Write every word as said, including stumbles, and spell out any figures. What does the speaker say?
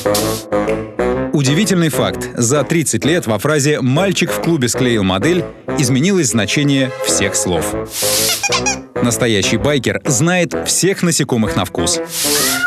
Удивительный факт. За тридцать лет во фразе «мальчик в клубе склеил модель» изменилось значение всех слов. Настоящий байкер знает всех насекомых на вкус.